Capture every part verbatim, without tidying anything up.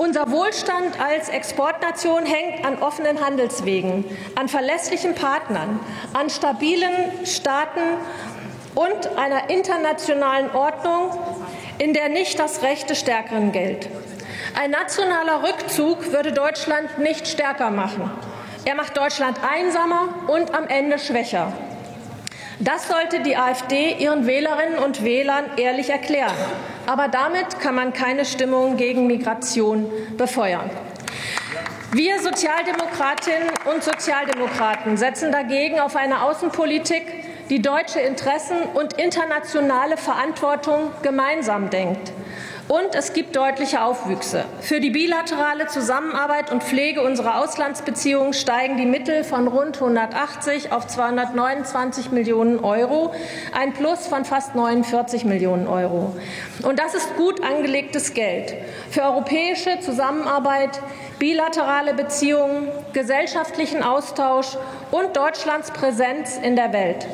Unser Wohlstand als Exportnation hängt an offenen Handelswegen, an verlässlichen Partnern, an stabilen Staaten und einer internationalen Ordnung, in der nicht das Recht des Stärkeren gilt. Ein nationaler Rückzug würde Deutschland nicht stärker machen. Er macht Deutschland einsamer und am Ende schwächer. Das sollte die AfD ihren Wählerinnen und Wählern ehrlich erklären. Aber damit kann man keine Stimmung gegen Migration befeuern. Wir Sozialdemokratinnen und Sozialdemokraten setzen dagegen auf eine Außenpolitik, die deutsche Interessen und internationale Verantwortung gemeinsam denkt. Und es gibt deutliche Aufwüchse. Für die bilaterale Zusammenarbeit und Pflege unserer Auslandsbeziehungen steigen die Mittel von rund hundertachtzig auf zweihundertneunundzwanzig Millionen Euro, ein Plus von fast neunundvierzig Millionen Euro. Und das ist gut angelegtes Geld für europäische Zusammenarbeit, bilaterale Beziehungen, gesellschaftlichen Austausch und Deutschlands Präsenz in der Welt.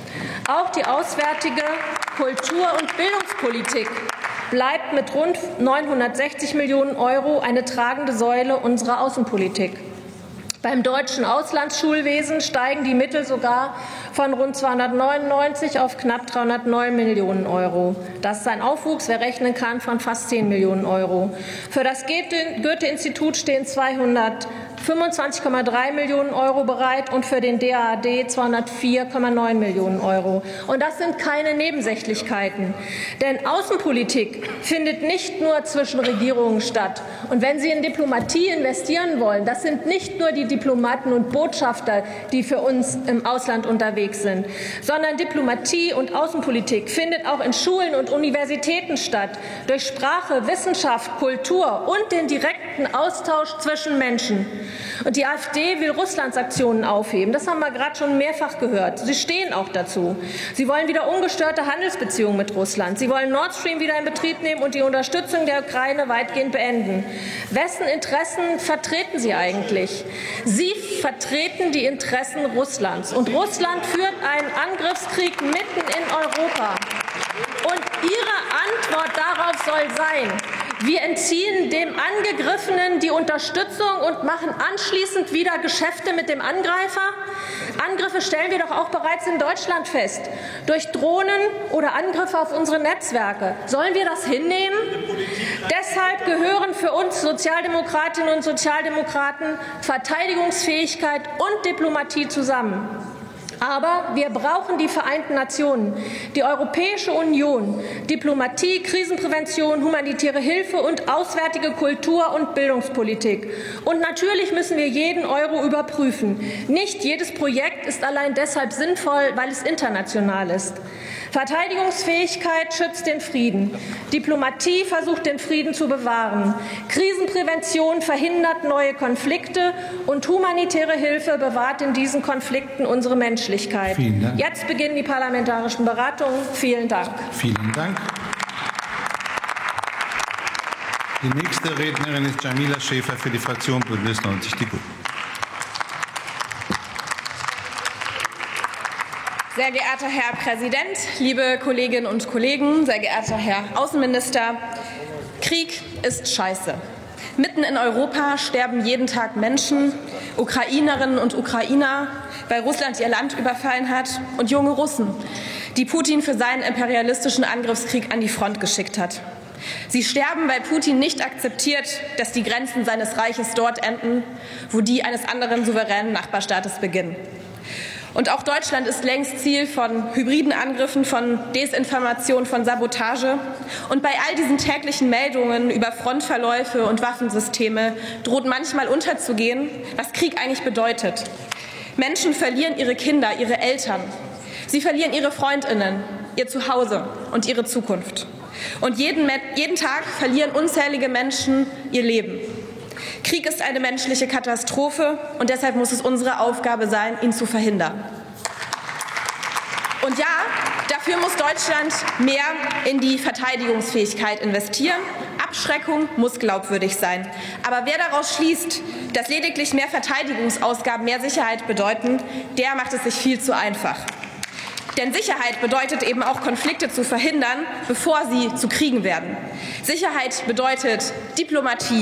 Auch die auswärtige Kultur- und Bildungspolitik bleibt mit rund neunhundertsechzig Millionen Euro eine tragende Säule unserer Außenpolitik. Beim deutschen Auslandsschulwesen steigen die Mittel sogar von rund zweihundertneunundneunzig auf knapp dreihundertneun Millionen Euro. Das ist ein Aufwuchs, wer rechnen kann, von fast zehn Millionen Euro. Für das Goethe-Institut stehen zweihundertfünfundzwanzig Komma drei Millionen Euro bereit und für den D A A D zweihundertvier Komma neun Millionen Euro. Und das sind keine Nebensächlichkeiten. Denn Außenpolitik findet nicht nur zwischen Regierungen statt. Und wenn Sie in Diplomatie investieren wollen, das sind nicht nur die Diplomaten und Botschafter, die für uns im Ausland unterwegs sind, sondern Diplomatie und Außenpolitik findet auch in Schulen und Universitäten statt, durch Sprache, Wissenschaft, Kultur und den direkten Austausch zwischen Menschen. Und die AfD will Russlandssanktionen aufheben. Das haben wir gerade schon mehrfach gehört. Sie stehen auch dazu. Sie wollen wieder ungestörte Handelsbeziehungen mit Russland. Sie wollen Nord Stream wieder in Betrieb nehmen und die Unterstützung der Ukraine weitgehend beenden. Wessen Interessen vertreten Sie eigentlich? Sie vertreten die Interessen Russlands. Und Russland führt einen Angriffskrieg mitten in Europa. Und Ihre Antwort darauf soll sein: Wir entziehen dem Angegriffenen die Unterstützung und machen anschließend wieder Geschäfte mit dem Angreifer? Angriffe stellen wir doch auch bereits in Deutschland fest, durch Drohnen oder Angriffe auf unsere Netzwerke. Sollen wir das hinnehmen? Deshalb gehören für uns Sozialdemokratinnen und Sozialdemokraten Verteidigungsfähigkeit und Diplomatie zusammen. Aber wir brauchen die Vereinten Nationen, die Europäische Union, Diplomatie, Krisenprävention, humanitäre Hilfe und auswärtige Kultur- und Bildungspolitik. Und natürlich müssen wir jeden Euro überprüfen. Nicht jedes Projekt ist allein deshalb sinnvoll, weil es international ist. Verteidigungsfähigkeit schützt den Frieden. Diplomatie versucht, den Frieden zu bewahren. Krisenprävention verhindert neue Konflikte. Und humanitäre Hilfe bewahrt in diesen Konflikten unsere Menschlichkeit. Vielen Dank. Jetzt beginnen die parlamentarischen Beratungen. Vielen Dank. Vielen Dank. Die nächste Rednerin ist Jamila Schäfer für die Fraktion Bündnis neunzig Die Grünen. Sehr geehrter Herr Präsident, liebe Kolleginnen und Kollegen, sehr geehrter Herr Außenminister, Krieg ist scheiße. Mitten in Europa sterben jeden Tag Menschen, Ukrainerinnen und Ukrainer, weil Russland ihr Land überfallen hat, und junge Russen, die Putin für seinen imperialistischen Angriffskrieg an die Front geschickt hat. Sie sterben, weil Putin nicht akzeptiert, dass die Grenzen seines Reiches dort enden, wo die eines anderen souveränen Nachbarstaates beginnen. Und auch Deutschland ist längst Ziel von hybriden Angriffen, von Desinformation, von Sabotage. Und bei all diesen täglichen Meldungen über Frontverläufe und Waffensysteme droht manchmal unterzugehen, was Krieg eigentlich bedeutet. Menschen verlieren ihre Kinder, ihre Eltern. Sie verlieren ihre Freundinnen, ihr Zuhause und ihre Zukunft. Und jeden, jeden Tag verlieren unzählige Menschen ihr Leben. Krieg ist eine menschliche Katastrophe, und deshalb muss es unsere Aufgabe sein, ihn zu verhindern. Und ja, dafür muss Deutschland mehr in die Verteidigungsfähigkeit investieren. Abschreckung muss glaubwürdig sein. Aber wer daraus schließt, dass lediglich mehr Verteidigungsausgaben mehr Sicherheit bedeuten, der macht es sich viel zu einfach. Denn Sicherheit bedeutet eben auch, Konflikte zu verhindern, bevor sie zu Kriegen werden. Sicherheit bedeutet Diplomatie,